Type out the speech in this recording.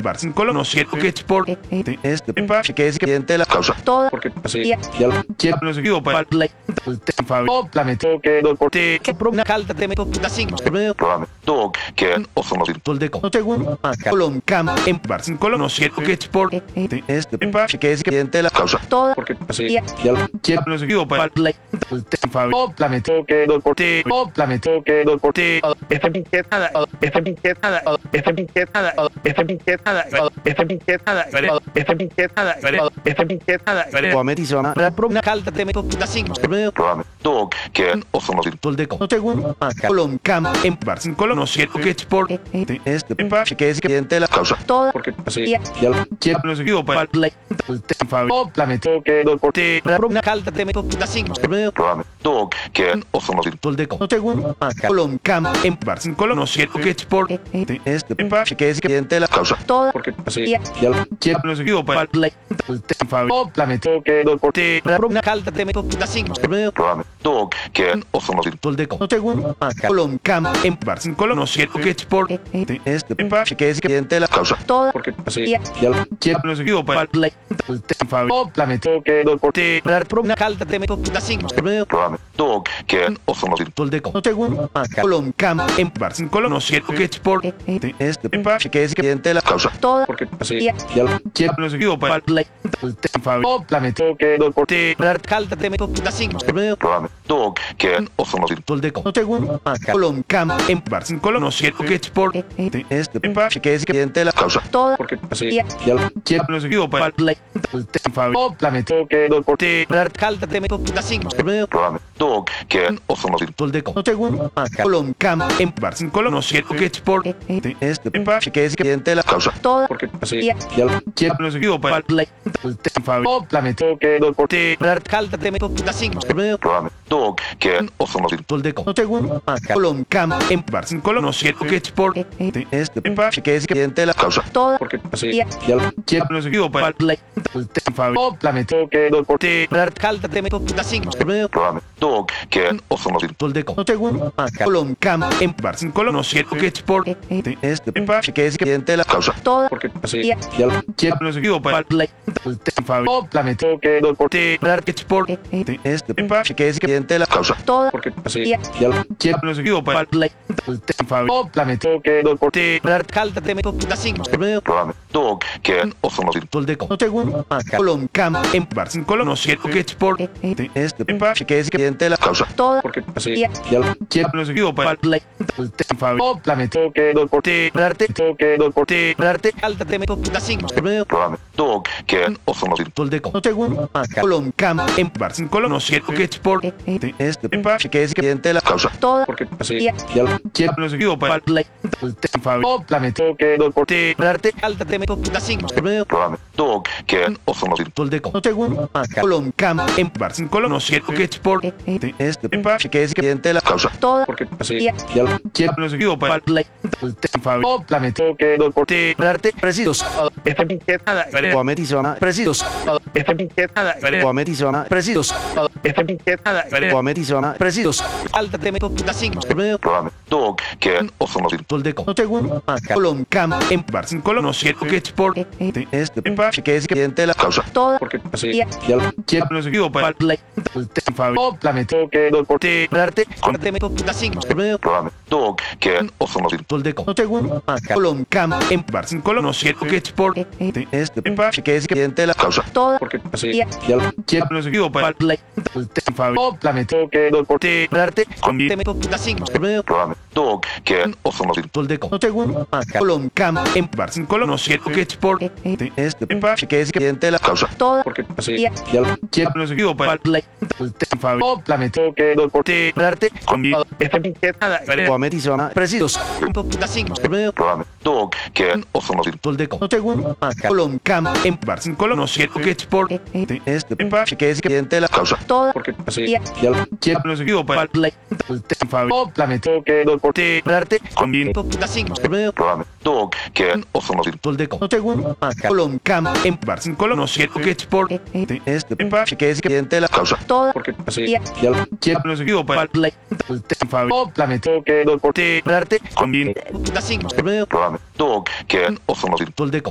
Barcelona no siento que es por que es cliente de la causa. Todo. porque así Ya. quiero no sé yo para Complemente que no porte Che una calda te metto da 5. probablemente que osono toldeco segundo Colom cam en Barcelona no siento que es por que es cliente de la causa. todo. porque así Ya. quiero no sé yo para Complemente que no porte complemente que no porte esta piquetada esta piquetada esta piquetada esta piquetada esta piquetada esta piquetada esta piquetada probablemente Una calda te metto da 5. probablemente que osono toldeco segundo Colom cam en Barcelona no siento que es por que es cliente de la causa. todo. porque así Ya. quiero no sé yo para Complemente que no porte Una calda te metto da 5. probablemente que osono toldeco segundo Colom cam en Barcelona no siento que es por que es cliente de la causa. todo. porque así Ya. quiero no sé yo para Complemente que no porte Una calda te metto da 5. probablemente que osono toldeco segundo Colom cam en Barcelona no siento que es por que es cliente de la causa. todo. porque así Ya. quiero no sé yo para Complemente que no porte Una calda te metto da 5. probablemente que osono toldeco segundo Colom cam en Barcelona no siento que es por que es cliente de la causa. todo. porque así Ya. quiero no sé yo para Complemente que no porte Calda te metto da 5. probablemente que osono toldeco segundo Colom cam en Barcelona no siento que es por que es cliente de la causa. todo. porque así Ya. quiero no sé yo para Complemente que no porte Calda te metto da 5. probablemente que osono toldeco segundo Colom cam en Barcelona no siento que es por que es cliente de la causa. todo. porque así Ya. quiero no sé yo para Complemente que no porte Calda te metto da 5. probablemente que osono toldeco segundo Colom cam en Barcelona no siento que es por que es cliente de la causa. todo. porque así Ya. quiero no sé yo para Complemente que no porte Calda te metto da 5. probablemente que osono toldeco segundo Colom cam en Barcelona no siento que es por que es cliente de la causa. todo. porque así Ya. quiero no sé yo para Complemente que no porte es por que es cliente de la causa. todo. porque así Ya. quiero no sé yo para Complemente que no porte Calda te metto da 5. probablemente que osono toldeco segundo Colom cam en Barcelona no siento que es por que es cliente de la causa. todo. porque así Ya. quiero no sé yo para Complemente que no porte que no porte Calda te metto da 5. probablemente que osono toldeco segundo Colom cam en Barcelona no siento que es por que es cliente de la causa. todo. porque así Ya. quiero no sé yo para Complemente que no porte Calda te metto da 5. probablemente que osono toldeco segundo Colom cam en Barcelona no siento que es por que es cliente de la causa. todo. porque así Ya. quiero no sé yo para Complemente que no porte Precisos. esta piquetada probablemente Precisos. esta piquetada probablemente Precisos. esta piquetada probablemente Precisos. Calda te metto da 5. probablemente que osono toldeco segundo Colom cam en Barcelona no siento que es por que es cliente de la causa. todo. porque así Ya. quiero no sé yo para Complemente que no porte Calda te metto da 5. probablemente que osono toldeco segundo Colom cam en Barcelona no siento que es por que es cliente de la causa. todo. porque así Ya. quiero no sé yo para Complemente que no porte Te metto da 5. probablemente que osono toldeco segundo Colom cam en Barcelona no siento que es por que es cliente de la causa. todo. porque así Ya. quiero no sé yo para Complemente que no porte esta piquetada probablemente Precisos. Da 5. probablemente que osono toldeco segundo Colom cam en Barcelona no siento que es por que es cliente de la causa. todo. porque así Ya. quiero no sé yo para Complemente que no porte Da 5. probablemente que osono toldeco segundo Colom cam en Barcelona no siento que es por que es cliente de la causa. todo. porque así Ya. quiero no sé yo para Complemente que no porte Da 5. probablemente que osono toldeco